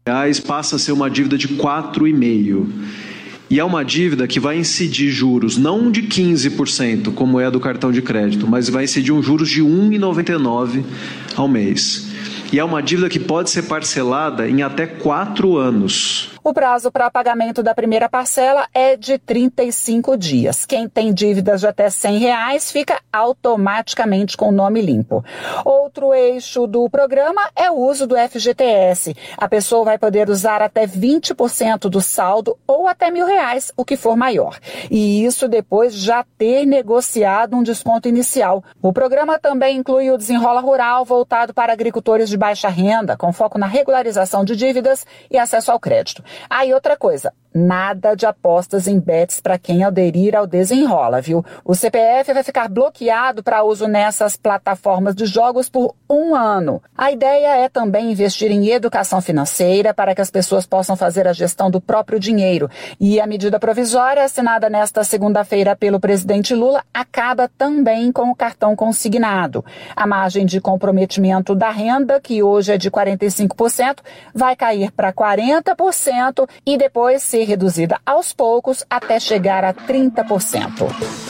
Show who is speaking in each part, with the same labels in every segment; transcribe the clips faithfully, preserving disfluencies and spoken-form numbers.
Speaker 1: reais passa a ser uma dívida de quatro vírgula cinco por cento. E é uma dívida que vai incidir juros não de quinze por cento, como é a do cartão de crédito, mas vai incidir um juros de um vírgula noventa e nove por cento ao mês. E é uma dívida que pode ser parcelada em até quatro anos.
Speaker 2: O prazo para pagamento da primeira parcela é de trinta e cinco dias. Quem tem dívidas de até cem reais fica automaticamente com o nome limpo. Outro eixo do programa é o uso do F G T S. A pessoa vai poder usar até vinte por cento do saldo ou até mil reais, o que for maior. E isso depois já ter negociado um desconto inicial. O programa também inclui o Desenrola Rural, voltado para agricultores de baixa renda, com foco na regularização de dívidas e acesso ao crédito. Ah, e outra coisa, nada de apostas em bets para quem aderir ao Desenrola, viu? O C P F vai ficar bloqueado para uso nessas plataformas de jogos por um ano. A ideia é também investir em educação financeira para que as pessoas possam fazer a gestão do próprio dinheiro. E a medida provisória, assinada nesta segunda-feira pelo presidente Lula, acaba também com o cartão consignado. A margem de comprometimento da renda, que hoje é de quarenta e cinco por cento, vai cair para quarenta por cento e depois ser reduzida aos poucos até chegar a trinta por cento.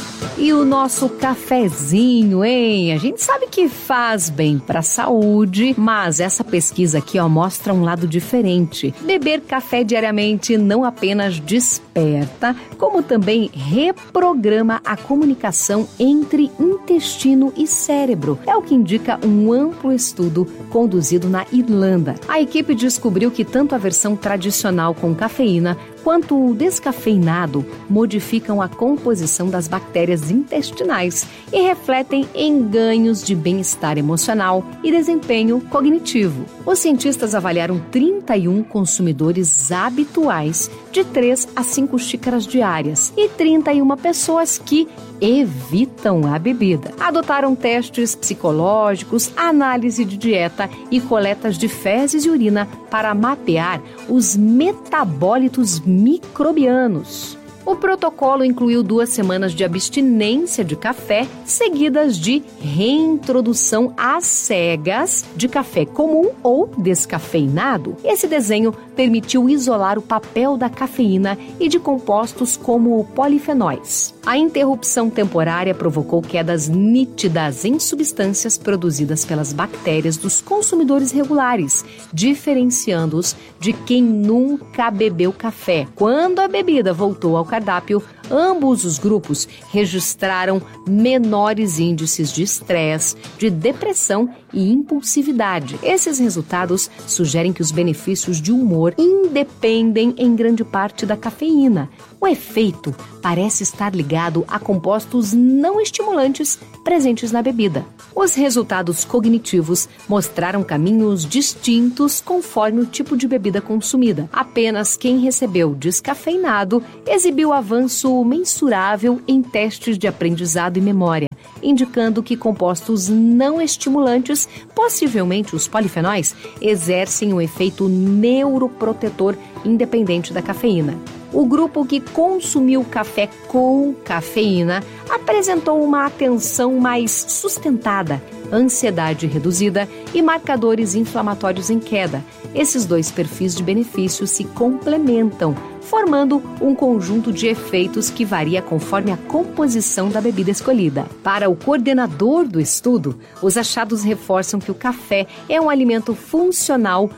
Speaker 3: E o nosso cafezinho, hein? A gente sabe que faz bem para a saúde, mas essa pesquisa aqui, ó, mostra um lado diferente. Beber café diariamente não apenas desperta, como também reprograma a comunicação entre intestino e cérebro. É o que indica um amplo estudo conduzido na Irlanda. A equipe descobriu que tanto a versão tradicional com cafeína quanto o descafeinado modificam a composição das bactérias intestinais e refletem em ganhos de bem-estar emocional e desempenho cognitivo. Os cientistas avaliaram trinta e um consumidores habituais de três a cinco xícaras diárias e trinta e uma pessoas que evitam a bebida. Adotaram testes psicológicos, análise de dieta e coletas de fezes e urina para mapear os metabólitos microbianos. O protocolo incluiu duas semanas de abstinência de café, seguidas de reintrodução às cegas de café comum ou descafeinado. Esse desenho permitiu isolar o papel da cafeína e de compostos como polifenóis. A interrupção temporária provocou quedas nítidas em substâncias produzidas pelas bactérias dos consumidores regulares, diferenciando-os de quem nunca bebeu café. Quando a bebida voltou ao cardápio, ambos os grupos registraram menores índices de estresse, de depressão e impulsividade. Esses resultados sugerem que os benefícios de humor independem em grande parte da cafeína. O efeito parece estar ligado a compostos não estimulantes presentes na bebida. Os resultados cognitivos mostraram caminhos distintos conforme o tipo de bebida consumida. Apenas quem recebeu descafeinado exibiu avanço mensurável em testes de aprendizado e memória, indicando que compostos não estimulantes, possivelmente os polifenóis, exercem um efeito neuroprotetor independente da cafeína. O grupo que consumiu café com cafeína apresentou uma atenção mais sustentada, ansiedade reduzida e marcadores inflamatórios em queda. Esses dois perfis de benefícios se complementam, formando um conjunto de efeitos que varia conforme a composição da bebida escolhida. Para o coordenador do estudo, os achados reforçam que o café é um alimento funcional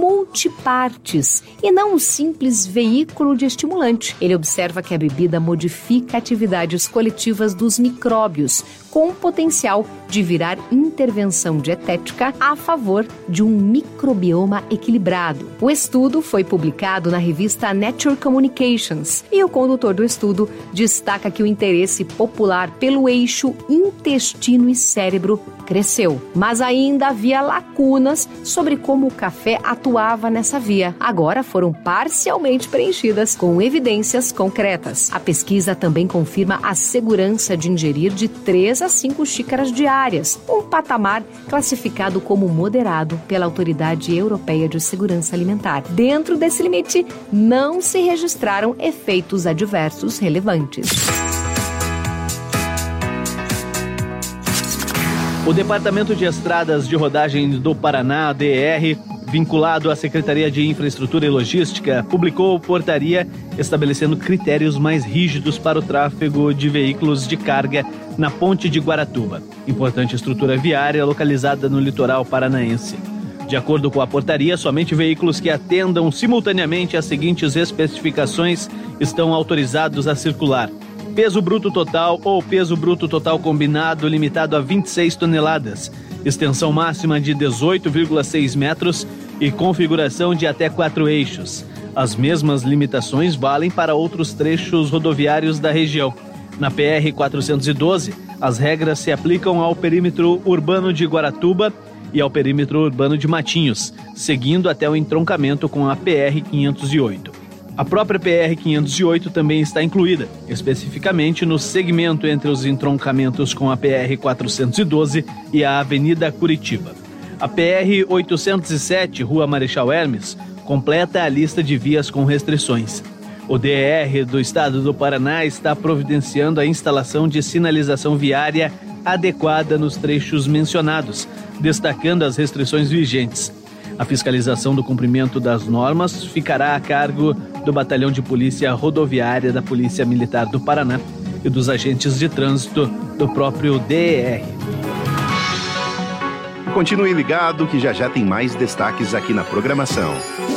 Speaker 3: multipartes e não um simples veículo de estimulante. Ele observa que a bebida modifica atividades coletivas dos micróbios, com o potencial de virar intervenção dietética a favor de um microbioma equilibrado. O estudo foi publicado na revista Nature Communications e o condutor do estudo destaca que o interesse popular pelo eixo intestino e cérebro cresceu, mas ainda havia lacunas sobre como o café atuava nessa via. Agora foram parcialmente preenchidas com evidências concretas. A pesquisa também confirma a segurança de ingerir de três a cinco xícaras diárias, um patamar classificado como moderado pela Autoridade Europeia de Segurança Alimentar. Dentro desse limite, não se registraram efeitos adversos relevantes.
Speaker 4: O Departamento de Estradas de Rodagem do Paraná, D E R, vinculado à Secretaria de Infraestrutura e Logística, publicou portaria estabelecendo critérios mais rígidos para o tráfego de veículos de carga na Ponte de Guaratuba, importante estrutura viária localizada no litoral paranaense. De acordo com a portaria, somente veículos que atendam simultaneamente às seguintes especificações estão autorizados a circular: peso bruto total ou peso bruto total combinado limitado a vinte e seis toneladas, extensão máxima de dezoito vírgula seis metros e configuração de até quatro eixos. As mesmas limitações valem para outros trechos rodoviários da região. Na P R quatrocentos e doze, as regras se aplicam ao perímetro urbano de Guaratuba e ao perímetro urbano de Matinhos, seguindo até o entroncamento com a P R quinhentos e oito. A própria P R quinhentos e oito também está incluída, especificamente no segmento entre os entroncamentos com a P R quatrocentos e doze e a Avenida Curitiba. A P R oitocentos e sete, Rua Marechal Hermes, completa a lista de vias com restrições. O D E R do Estado do Paraná está providenciando a instalação de sinalização viária adequada nos trechos mencionados, destacando as restrições vigentes. A fiscalização do cumprimento das normas ficará a cargo do Batalhão de Polícia Rodoviária da Polícia Militar do Paraná e dos agentes de trânsito do próprio D E R.
Speaker 5: Continue ligado que já já tem mais destaques aqui na programação.